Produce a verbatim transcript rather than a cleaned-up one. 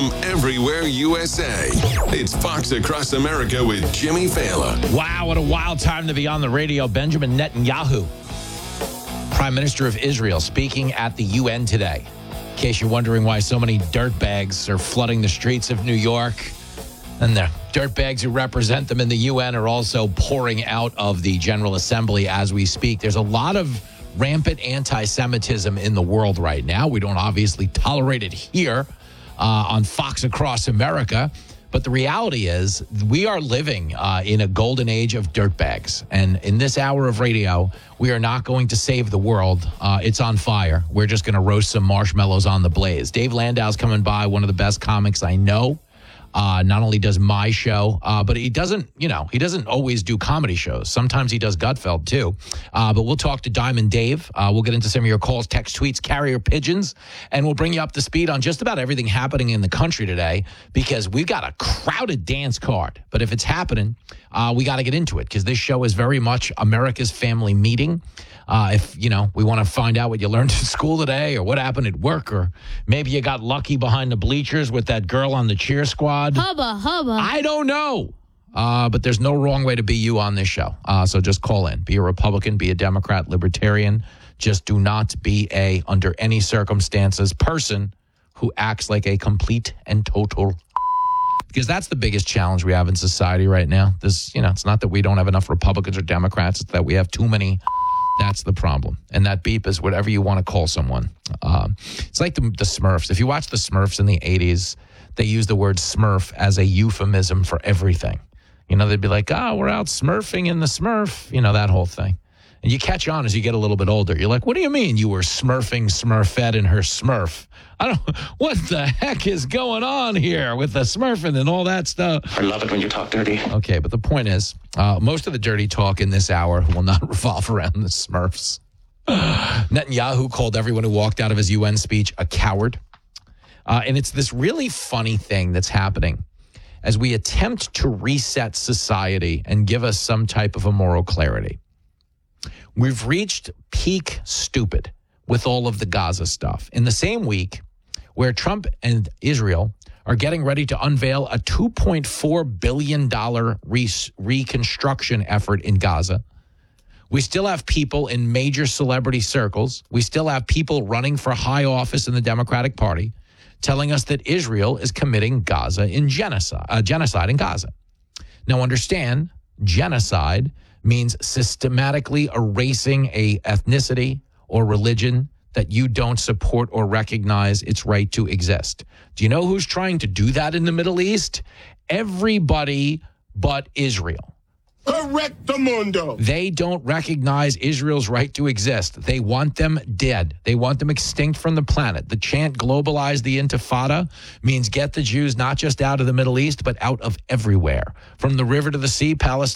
from everywhere U S A. It's Fox Across America with Jimmy Fallon. Wow, what a wild time to be on the radio. Benjamin Netanyahu, Prime Minister of Israel, speaking at the U N today. In case you're wondering why so many dirtbags are flooding the streets of New York, and the dirtbags who represent them in the U N are also pouring out of the General Assembly as we speak. There's a lot of rampant anti-Semitism in the world right now. We don't obviously tolerate it here uh, on Fox Across America. But the reality is we are living uh, in a golden age of dirtbags. And in this hour of radio, we are not going to save the world. Uh, it's on fire. We're just going to roast some marshmallows on the blaze. Dave Landau's coming by, one of the best comics I know. Uh, not only does my show, uh, but he doesn't, you know, he doesn't always do comedy shows. Sometimes he does Gutfeld, too. Uh, but we'll talk to Diamond Dave. Uh, we'll get into some of your calls, text, tweets, carrier pigeons, and we'll bring you up to speed on just about everything happening in the country today because we've got a crowded dance card. But if it's happening, uh, we got to get into it because this show is very much America's family meeting. Uh, if, you know, we want to find out what you learned in school today or what happened at work, or maybe you got lucky behind the bleachers with that girl on the cheer squad. Hubba, hubba. I don't know. Uh, but there's no wrong way to be you on this show. Uh, so just call in. Be a Republican, be a Democrat, Libertarian. Just do not be a, under any circumstances, person who acts like a complete and total. Because that's the biggest challenge we have in society right now. This, you know, it's not that we don't have enough Republicans or Democrats. It's that we have too many. That's the problem. And that beep is whatever you want to call someone. Um, it's like the, the Smurfs. If you watch the Smurfs in the eighties, they use the word Smurf as a euphemism for everything. You know, they'd be like, oh, we're out Smurfing in the Smurf. You know, that whole thing. And you catch on as you get a little bit older. You're like, what do you mean you were Smurfing Smurfette in her Smurf? I don't, what the heck is going on here with the Smurfing and all that stuff? I love it when you talk dirty. Okay, but the point is, uh, most of the dirty talk in this hour will not revolve around the Smurfs. Netanyahu called everyone who walked out of his U N speech a coward. Uh, and it's this really funny thing that's happening as we attempt to reset society and give us some type of a moral clarity. We've reached peak stupid with all of the Gaza stuff. In the same week where Trump and Israel are getting ready to unveil a two point four billion dollars re- reconstruction effort in Gaza, we still have people in major celebrity circles. We still have people running for high office in the Democratic Party telling us that Israel is committing Gaza in genocide, uh, genocide in Gaza. Now understand, genocide means systematically erasing a ethnicity or religion that you don't support or recognize its right to exist. Do you know who's trying to do that in the Middle East? Everybody but Israel. Correctamundo. They don't recognize Israel's right to exist. They want them dead. They want them extinct from the planet. The chant globalize the intifada means get the Jews not just out of the Middle East, but out of everywhere. From the river to the sea, Palestine